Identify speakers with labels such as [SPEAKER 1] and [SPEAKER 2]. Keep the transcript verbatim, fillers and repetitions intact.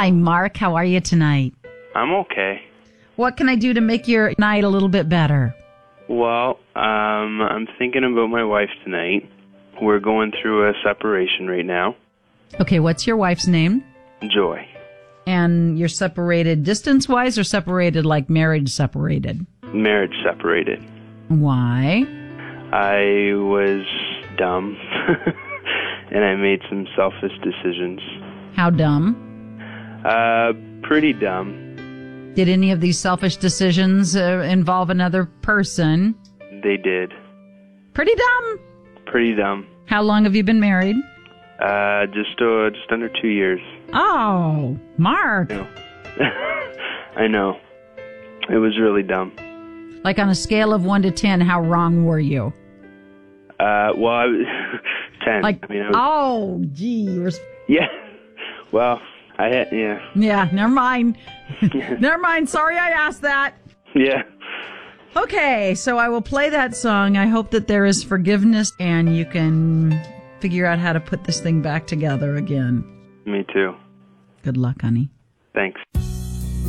[SPEAKER 1] Hi, Mark. How are you tonight?
[SPEAKER 2] I'm okay.
[SPEAKER 1] What can I do to make your night a little bit better?
[SPEAKER 2] Well, um, I'm thinking about my wife tonight. We're going through a separation right now.
[SPEAKER 1] Okay, what's your wife's name?
[SPEAKER 2] Joy.
[SPEAKER 1] And you're separated distance-wise or separated like marriage separated?
[SPEAKER 2] Marriage separated.
[SPEAKER 1] Why?
[SPEAKER 2] I was dumb, and I made some selfish decisions.
[SPEAKER 1] How dumb?
[SPEAKER 2] Uh, pretty dumb.
[SPEAKER 1] Did any of these selfish decisions uh, involve another person?
[SPEAKER 2] They did.
[SPEAKER 1] Pretty dumb.
[SPEAKER 2] Pretty dumb.
[SPEAKER 1] How long have you been married?
[SPEAKER 2] Uh, just uh, just under two years.
[SPEAKER 1] Oh, Mark.
[SPEAKER 2] I know. I know. It was really dumb.
[SPEAKER 1] Like on a scale of one to ten, how wrong were you?
[SPEAKER 2] Uh, well, I was ten.
[SPEAKER 1] Like,
[SPEAKER 2] I mean, I was,
[SPEAKER 1] oh, gee. You were...
[SPEAKER 2] yeah. Well, I had, yeah.
[SPEAKER 1] Yeah, never mind. Never mind. Sorry I asked that.
[SPEAKER 2] Yeah.
[SPEAKER 1] Okay, so I will play that song. I hope that there is forgiveness and you can figure out how to put this thing back together again.
[SPEAKER 2] Me too.
[SPEAKER 1] Good luck, honey.
[SPEAKER 2] Thanks.